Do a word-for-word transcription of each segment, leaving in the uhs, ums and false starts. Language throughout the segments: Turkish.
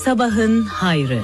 Sabahın hayrı.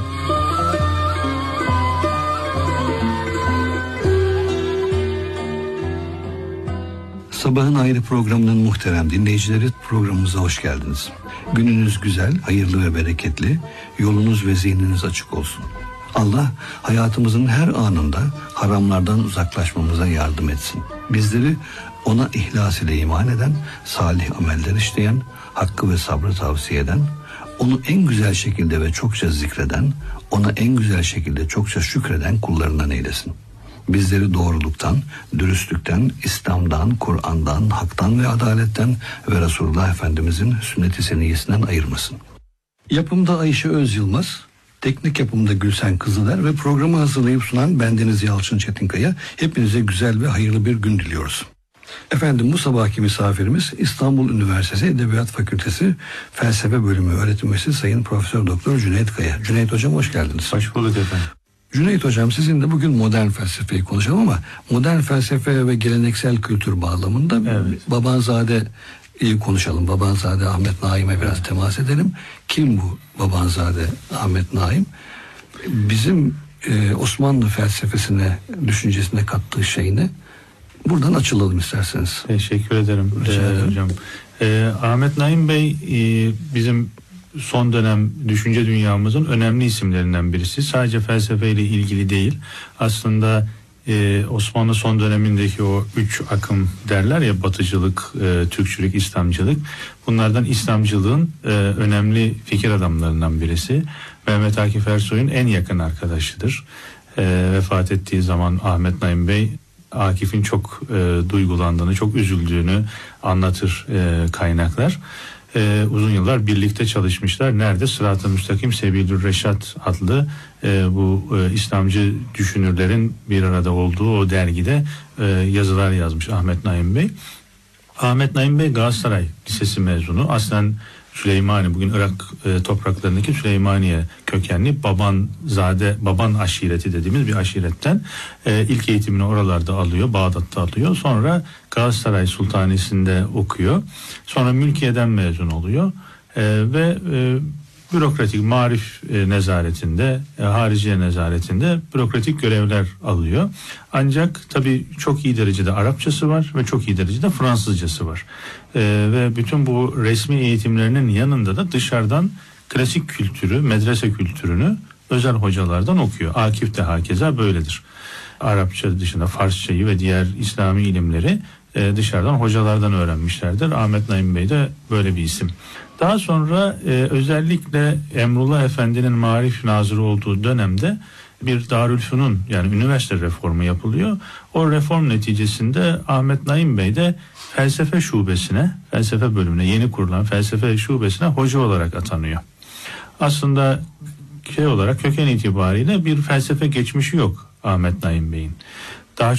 Sabahın Hayrı programının muhterem dinleyicileri, programımıza hoş geldiniz. Gününüz güzel, hayırlı ve bereketli, yolunuz ve zihniniz açık olsun. Allah hayatımızın her anında haramlardan uzaklaşmamıza yardım etsin. Bizleri ona ihlas ile iman eden, salih ameller işleyen, hakkı ve sabrı tavsiye eden, onu en güzel şekilde ve çokça zikreden, ona en güzel şekilde çokça şükreden kullarından eylesin. Bizleri doğruluktan, dürüstlükten, İslam'dan, Kur'an'dan, haktan ve adaletten ve Resulullah Efendimizin sünnet-i seniyyesinden ayırmasın. Yapımda Ayşe Öz Yılmaz, teknik yapımda Gülsen Kızıler ve programı hazırlayıp sunan bendeniz Yalçın Çetinkaya. Hepinize güzel ve hayırlı bir gün diliyoruz. Efendim, bu sabahki misafirimiz İstanbul Üniversitesi Edebiyat Fakültesi Felsefe Bölümü öğretim üyesi Sayın Profesör Doktor Cüneyt Kaya. Cüneyt Hocam, hoş geldiniz. Hoş bulduk efendim. Cüneyt Hocam, sizinle bugün modern felsefeyi konuşalım ama modern felsefe ve geleneksel kültür bağlamında evet. Babanzade'yi konuşalım. Babanzade Ahmet Naim'e biraz temas edelim. Kim bu Babanzade Ahmet Naim? Bizim e, Osmanlı felsefesine, düşüncesine kattığı şey ne? Buradan açılalım isterseniz. Teşekkür ederim, ederim. hocam. Ee, Ahmet Naim Bey e, bizim son dönem düşünce dünyamızın önemli isimlerinden birisi. Sadece felsefeyle ilgili değil. Aslında e, Osmanlı son dönemindeki o üç akım derler ya, Batıcılık, e, Türkçülük, İslamcılık. Bunlardan İslamcılığın e, önemli fikir adamlarından birisi. Mehmet Akif Ersoy'un en yakın arkadaşıdır. E, vefat ettiği zaman Ahmet Naim Bey, Akif'in çok e, duygulandığını, çok üzüldüğünü anlatır e, kaynaklar. E, uzun yıllar birlikte çalışmışlar. Nerede? Sırat-ı Müstakim Sebilür Reşat adlı e, bu e, İslamcı düşünürlerin bir arada olduğu o dergide e, yazılar yazmış Ahmet Naim Bey. Ahmet Naim Bey Galatasaray Lisesi mezunu. Aslen Süleymaniye, bugün Irak e, topraklarındaki Süleymaniye kökenli Babanzade, Baban aşireti dediğimiz bir aşiretten e, ilk eğitimini oralarda alıyor, Bağdat'ta alıyor. Sonra Galatasaray Sultanisi'nde okuyor. Sonra Mülkiye'den mezun oluyor e, ve e, bürokratik marif e, nezaretinde, e, hariciye nezaretinde bürokratik görevler alıyor. Ancak tabii çok iyi derecede Arapçası var ve çok iyi derecede Fransızcası var. E, ve bütün bu resmi eğitimlerinin yanında da dışarıdan klasik kültürü, medrese kültürünü özel hocalardan okuyor. Akif de hakeza böyledir. Arapça dışında Farsçayı ve diğer İslami ilimleri e, dışarıdan hocalardan öğrenmişlerdir. Ahmet Naim Bey de böyle bir isim. Daha sonra e, özellikle Emrullah Efendi'nin Marif Nazırı olduğu dönemde bir Darülfünun, yani üniversite reformu yapılıyor. O reform neticesinde Ahmet Naim Bey de felsefe şubesine, felsefe bölümüne, yeni kurulan felsefe şubesine hoca olarak atanıyor. Aslında şey olarak, köken itibariyle bir felsefe geçmişi yok Ahmet Naim Bey'in.